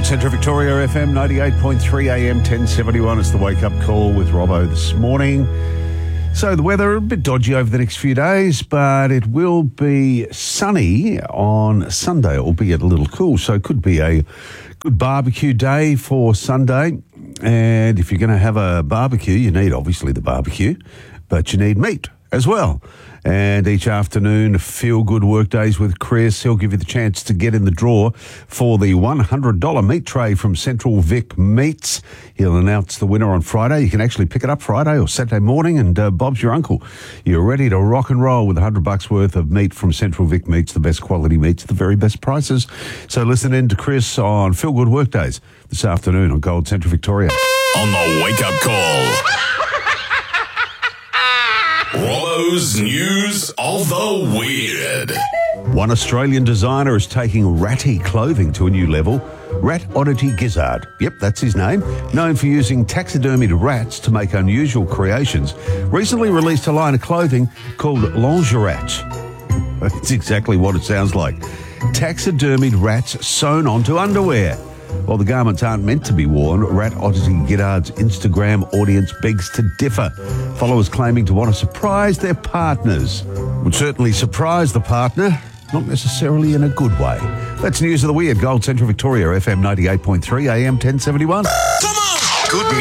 Gold Centre Victoria FM 98.3 AM 1071. It's the wake-up call with Robbo this morning. So the weather a bit dodgy over the next few days, but it will be sunny on Sunday, albeit a little cool. So it could be a good barbecue day for Sunday. And if you're going to have a barbecue, you need obviously the barbecue, but you need meat as well. And each afternoon, feel-good work days with Chris. He'll give you the chance to get in the draw for the $100 meat tray from Central Vic Meats. He'll announce the winner on Friday. You can actually pick it up Friday or Saturday morning, and Bob's your uncle. You're ready to rock and roll with $100 worth of meat from Central Vic Meats, the best quality meats, the very best prices. So listen in to Chris on Feel-Good Work Days this afternoon on Gold Centre Victoria. On the wake-up call. Robbo's News of the Weird. One Australian designer is taking ratty clothing to a new level. Rat Oddity Gizzard. Yep, that's his name. Known for using taxidermied rats to make unusual creations. Recently released a line of clothing called Lingerat. It's exactly what it sounds like. Taxidermied rats sewn onto underwear. While the garments aren't meant to be worn, Rat Oddity Gizzard's Instagram audience begs to differ. Followers claiming to want to surprise their partners. Would certainly surprise the partner, not necessarily in a good way. That's News of the Weird. Gold Central Victoria, FM 98.3 AM 1071. Come on! Good